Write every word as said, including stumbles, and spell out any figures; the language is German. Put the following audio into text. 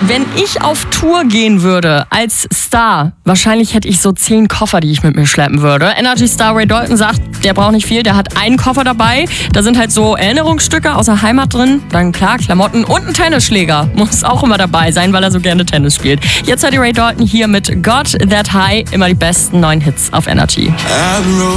Wenn ich auf Tour gehen würde als Star, wahrscheinlich hätte ich so zehn Koffer, die ich mit mir schleppen würde. Energy-Star Ray Dalton sagt, der braucht nicht viel, der hat einen Koffer dabei. Da sind halt so Erinnerungsstücke aus der Heimat drin. Dann klar, Klamotten und ein Tennisschläger. Muss auch immer dabei sein, weil er so gerne Tennis spielt. Jetzt hat die Ray Dalton hier mit Got That High immer die besten neuen Hits auf Energy.